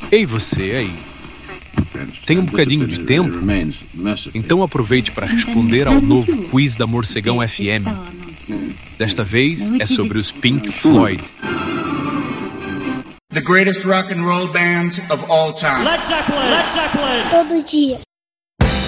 Ei, você aí. Tem um bocadinho de tempo? Então aproveite para responder ao novo quiz da Morcegão FM. Desta vez é sobre os Pink Floyd. The greatest rock and roll band of all time. Led Zeppelin. Todo dia.